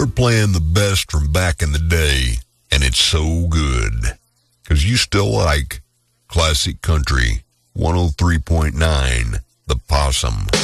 We're playing the best from back in the day, and it's so good. 'Cause you still like Classic Country 103.9, The Possum.